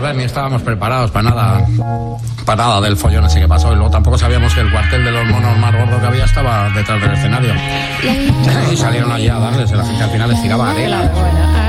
ver ni estábamos preparados para nada del follón ese que pasó. Y luego tampoco sabíamos que el cuartel de los monos más gordo que había estaba detrás del escenario. Y salieron allí a darles, la gente al final les tiraba arena.